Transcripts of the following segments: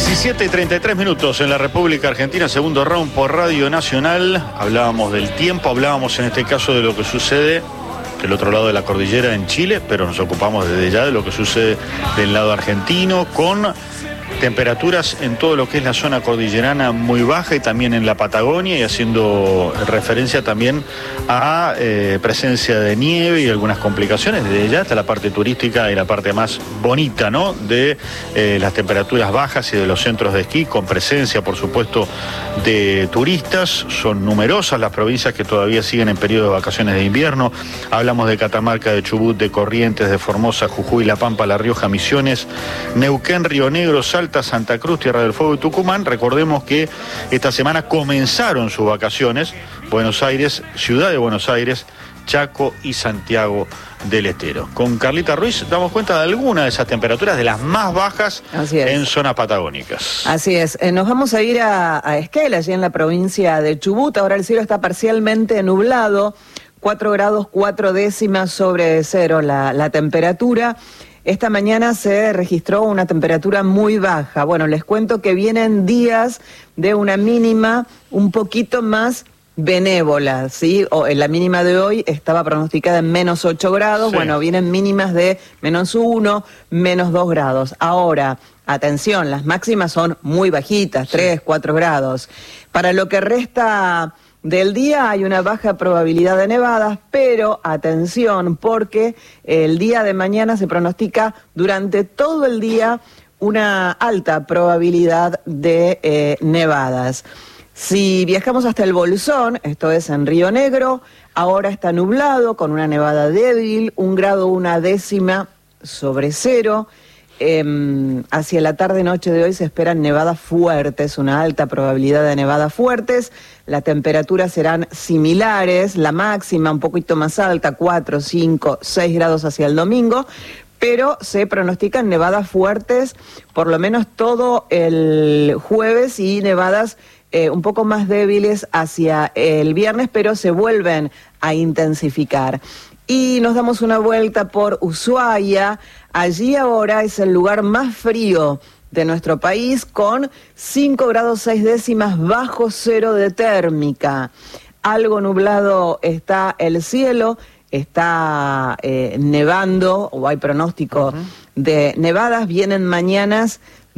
17:33 en la República Argentina, segundo round por Radio Nacional. Hablábamos del tiempo, hablábamos en este caso de lo que sucede del otro lado de la cordillera en Chile, pero nos ocupamos desde ya de lo que sucede del lado argentino, con temperaturas en todo lo que es la zona cordillerana muy baja y también en la Patagonia, y haciendo referencia también a presencia de nieve y algunas complicaciones. Desde ya hasta la parte turística y la parte más bonita, ¿no?, de las temperaturas bajas y de los centros de esquí, con presencia, por supuesto, de turistas. Son numerosas las provincias que todavía siguen en periodo de vacaciones de invierno. Hablamos de Catamarca, de Chubut, de Corrientes, de Formosa, Jujuy, La Pampa, La Rioja, Misiones, Neuquén, Río Negro, Salta, Santa Cruz, Tierra del Fuego y Tucumán. Recordemos que esta semana comenzaron sus vacaciones Buenos Aires, Ciudad de Buenos Aires, Chaco y Santiago del Estero. Con Carlita Ruiz damos cuenta de algunas de esas temperaturas, de las más bajas en zonas patagónicas. Así es. Nos vamos a ir a Esquel, allí en la provincia de Chubut. Ahora el cielo está parcialmente nublado, 4 grados 4 décimas sobre cero la temperatura. Esta mañana se registró una temperatura muy baja. Bueno, les cuento que vienen días de una mínima un poquito más benévola, ¿sí? La mínima de hoy estaba pronosticada en menos 8 grados, sí. Bueno, vienen mínimas de menos 1, menos 2 grados. Ahora, atención, las máximas son muy bajitas, 3, 4 grados. Para lo que resta del día hay una baja probabilidad de nevadas, pero atención, porque el día de mañana se pronostica durante todo el día una alta probabilidad de nevadas. Si viajamos hasta el Bolsón, esto es en Río Negro, ahora está nublado con una nevada débil, 1 grado 1 décima sobre cero. Hacia la tarde-noche de hoy se esperan nevadas fuertes, una alta probabilidad de nevadas fuertes. Las temperaturas serán similares, la máxima un poquito más alta, 4, 5, 6 grados hacia el domingo, pero se pronostican nevadas fuertes por lo menos todo el jueves y nevadas un poco más débiles hacia el viernes, pero se vuelven a intensificar. Y nos damos una vuelta por Ushuaia. Allí ahora es el lugar más frío de nuestro país, con 5 grados 6 décimas bajo cero de térmica. Algo nublado está el cielo, está nevando, o hay pronóstico de nevadas. Vienen mañanas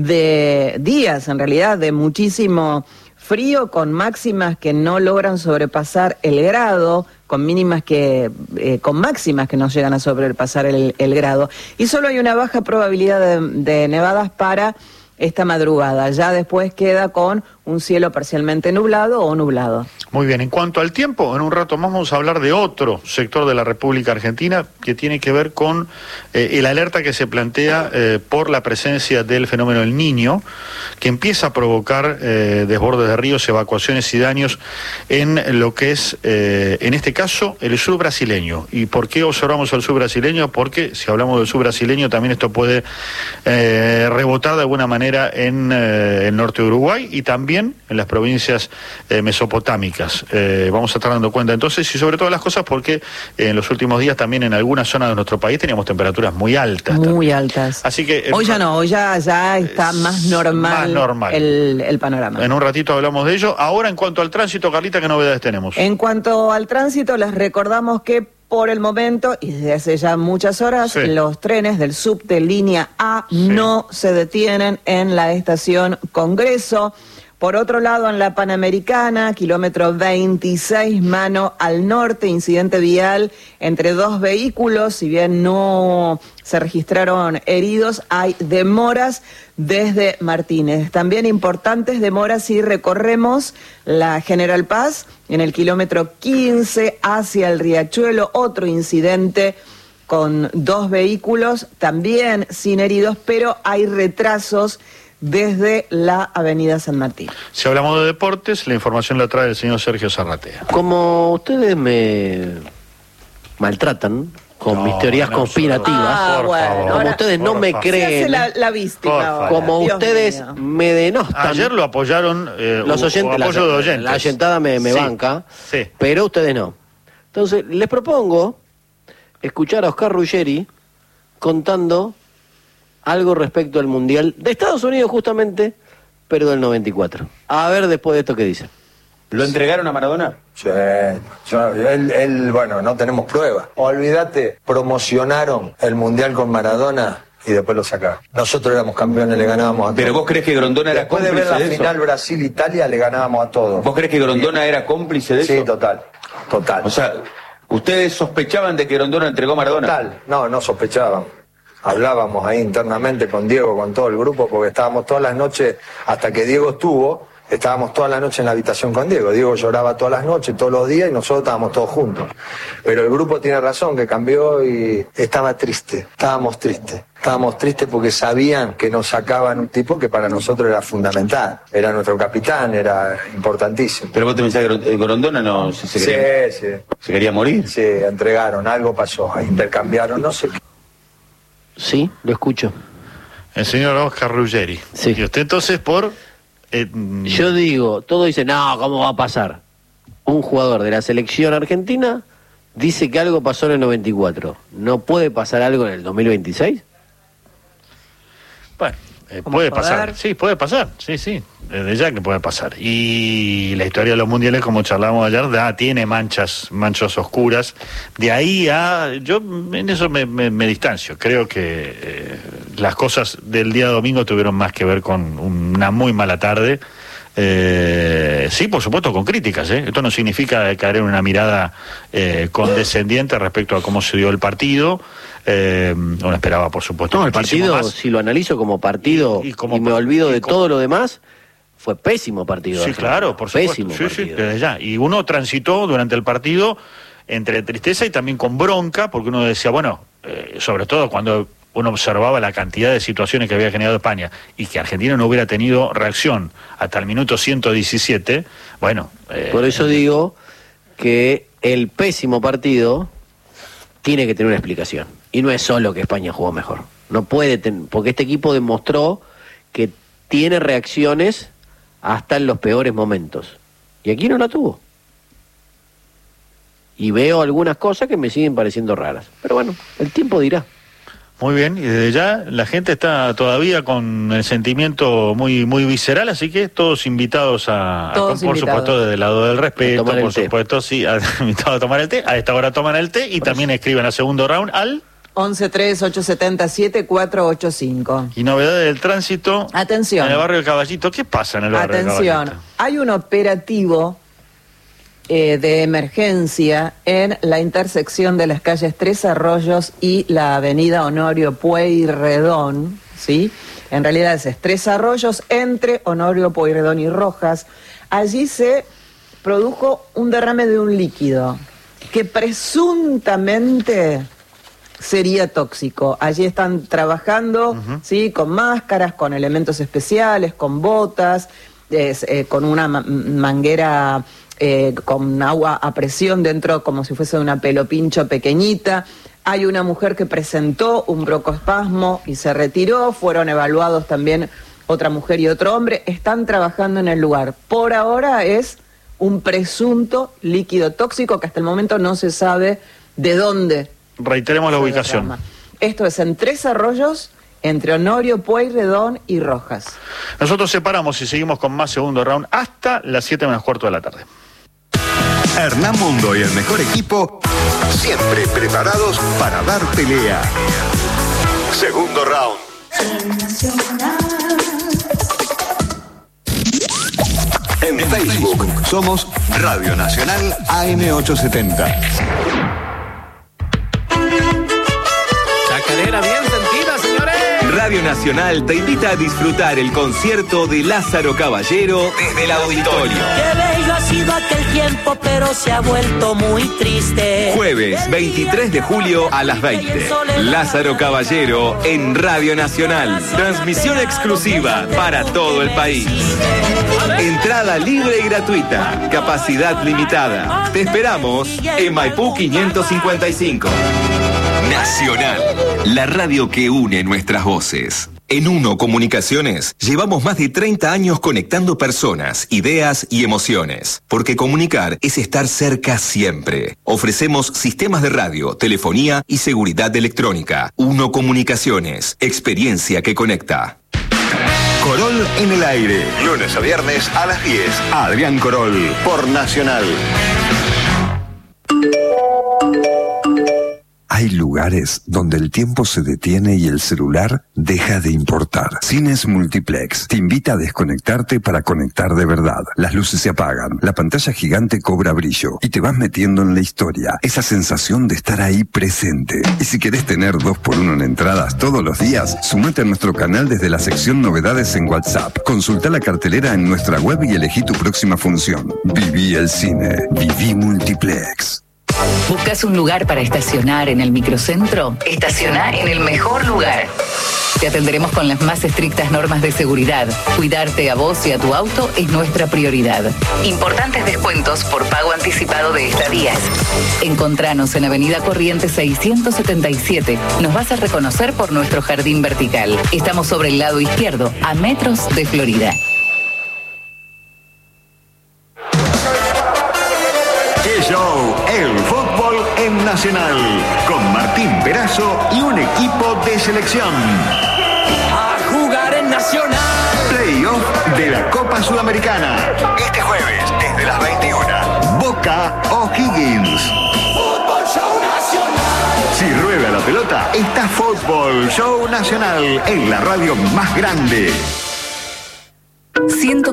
de días, en realidad, de muchísimo frío, con máximas que no logran sobrepasar el grado, con mínimas con máximas que no llegan a sobrepasar el grado. Y solo hay una baja probabilidad de nevadas para esta madrugada. Ya después queda con un cielo parcialmente nublado o nublado. Muy bien, en cuanto al tiempo, en un rato más vamos a hablar de otro sector de la República Argentina que tiene que ver con el alerta que se plantea por la presencia del fenómeno El Niño, que empieza a provocar desbordes de ríos, evacuaciones y daños en lo que es, en este caso, el sur brasileño. ¿Y por qué observamos el sur brasileño? Porque si hablamos del sur brasileño, también esto puede rebotar de alguna manera en el norte de Uruguay y también en las provincias mesopotámicas. Vamos a estar dando cuenta entonces, y sobre todas las cosas porque en los últimos días también en algunas zonas de nuestro país teníamos temperaturas muy altas. Muy altas. Así que hoy ya no, hoy ya está más normal, el panorama. En un ratito hablamos de ello. Ahora, en cuanto al tránsito, Carlita, ¿qué novedades tenemos? En cuanto al tránsito, les recordamos que por el momento, y desde hace ya muchas horas, los trenes del subte línea A no se detienen en la estación Congreso. Por otro lado, en la Panamericana, kilómetro 26, mano al norte, incidente vial entre 2 vehículos. Si bien no se registraron heridos, hay demoras desde Martínez. También importantes demoras si recorremos la General Paz en el kilómetro 15 hacia el Riachuelo. Otro incidente con 2 vehículos, también sin heridos, pero hay retrasos desde la avenida San Martín. Si hablamos de deportes, la información la trae el señor Sergio Zarratea. Como ustedes me maltratan con mis teorías conspirativas, como ustedes no me creen, se hace la víctima, como Dios ustedes mío. Me denostan. Ayer lo apoyaron los oyentes, apoyo de oyentes. La oyentada me banca, pero ustedes no. Entonces, les propongo escuchar a Oscar Ruggeri contando algo respecto al Mundial de Estados Unidos, justamente pero del 94. A ver después de esto qué dice. ¿Lo entregaron a Maradona? Sí, bueno, no tenemos pruebas. Olvídate, promocionaron el Mundial con Maradona y después lo sacaron. Nosotros éramos campeones, le ganábamos a todos. ¿Pero vos crees que Grondona era cómplice de eso? Después de ver la final Brasil-Italia, le ganábamos a todos. ¿Vos crees que Grondona era cómplice de eso? Sí, total. O sea, ¿ustedes sospechaban de que Grondona entregó a Maradona? Total, no sospechaban. Hablábamos ahí internamente con Diego, con todo el grupo, porque estábamos todas las noches, hasta que Diego estuvo, estábamos toda la noche en la habitación con Diego. Diego lloraba todas las noches, todos los días, y nosotros estábamos todos juntos. Pero el grupo tiene razón, que cambió y estábamos tristes porque sabían que nos sacaban un tipo que para nosotros era fundamental. Era nuestro capitán, era importantísimo. Pero vos te pensás que Grondona no se quería morir. Sí, entregaron, algo pasó, intercambiaron, no sé qué. Sí, lo escucho. El señor Oscar Ruggeri. Sí. Y usted entonces por... Yo digo, todo dice, no, ¿cómo va a pasar? Un jugador de la selección argentina dice que algo pasó en el 94. ¿No puede pasar algo en el 2026? Bueno, puede pasar. Sí, puede pasar. Sí. Desde ya que puede pasar. Y la historia de los mundiales, como charlábamos ayer, tiene manchas oscuras. De ahí yo en eso me distancio. Creo que las cosas del día domingo tuvieron más que ver con una muy mala tarde. Sí, por supuesto, con críticas. Esto no significa caer en una mirada condescendiente respecto a cómo se dio el partido. Uno esperaba, por supuesto. No, el partido, más. Si lo analizo como partido y me olvido de todo lo demás, fue pésimo partido. Sí, claro, por supuesto. Pésimo partido. Desde ya. Y uno transitó durante el partido entre tristeza y también con bronca, porque uno decía, bueno, sobre todo cuando uno observaba la cantidad de situaciones que había generado España y que Argentina no hubiera tenido reacción hasta el minuto 117, bueno... Por eso digo que el pésimo partido tiene que tener una explicación. Y no es solo que España jugó mejor. No puede porque este equipo demostró que tiene reacciones hasta en los peores momentos. Y aquí no la tuvo. Y veo algunas cosas que me siguen pareciendo raras. Pero bueno, el tiempo dirá. Muy bien, y desde ya la gente está todavía con el sentimiento muy visceral, así que todos invitados por supuesto, desde el lado del respeto, por supuesto, sí, invitados a tomar el té. A esta hora toman el té y también escriben al segundo round al 11-3-877-485. Y novedades del tránsito. Atención. En el barrio del Caballito. ¿Qué pasa en el barrio del Caballito? Atención, hay un operativo de emergencia en la intersección de las calles Tres Arroyos y la avenida Honorio Pueyrredón, ¿sí? En realidad es Tres Arroyos entre Honorio Pueyrredón y Rojas. Allí se produjo un derrame de un líquido que presuntamente sería tóxico. Allí están trabajando, ¿sí? Con máscaras, con elementos especiales, con botas, con una manguera con agua a presión dentro, como si fuese una pelopincho pequeñita. Hay una mujer que presentó un broncoespasmo y se retiró. Fueron evaluados también otra mujer y otro hombre. Están trabajando en el lugar. Por ahora es un presunto líquido tóxico que hasta el momento no se sabe de dónde. Reiteremos la ubicación. Esto es en Tres Arroyos, entre Honorio Pueyrredón y Rojas. Nosotros separamos y seguimos con más segundo round hasta las 7:15 de la tarde. Hernán Mundo y el mejor equipo, siempre preparados para dar pelea. Segundo round. En Facebook somos Radio Nacional AM870. Chacarera bien sentida, señores. Radio Nacional te invita a disfrutar el concierto de Lázaro Caballero desde el auditorio. Qué bello ha sido aquel tiempo, pero se ha vuelto muy triste. Jueves 23 de julio a las 20. Lázaro Caballero en Radio Nacional. Transmisión exclusiva para todo el país. Entrada libre y gratuita. Capacidad limitada. Te esperamos en Maipú 555. Nacional, la radio que une nuestras voces. En Uno Comunicaciones llevamos más de 30 años conectando personas, ideas y emociones. Porque comunicar es estar cerca siempre. Ofrecemos sistemas de radio, telefonía y seguridad electrónica. Uno Comunicaciones, experiencia que conecta. Corol en el aire. Lunes a viernes a las 10. Adrián Corol, por Nacional. Hay lugares donde el tiempo se detiene y el celular deja de importar. Cines Multiplex te invita a desconectarte para conectar de verdad. Las luces se apagan, la pantalla gigante cobra brillo y te vas metiendo en la historia. Esa sensación de estar ahí presente. Y si querés tener 2x1 en entradas todos los días, sumate a nuestro canal desde la sección Novedades en WhatsApp. Consulta la cartelera en nuestra web y elegí tu próxima función. Viví el cine. Viví Multiplex. ¿Buscas un lugar para estacionar en el microcentro? Estaciona en el mejor lugar. Te atenderemos con las más estrictas normas de seguridad. Cuidarte a vos y a tu auto es nuestra prioridad. Importantes descuentos por pago anticipado de estadías. Encontranos en Avenida Corrientes 677. Nos vas a reconocer por nuestro jardín vertical. Estamos sobre el lado izquierdo, a metros de Florida. Show, el fútbol en Nacional, con Martín Perazo y un equipo de selección. A jugar en Nacional. Playoff de la Copa Sudamericana. Este jueves, desde las 21. Boca O'Higgins. Fútbol Show Nacional. Si rueda la pelota, está Fútbol Show Nacional en la radio más grande.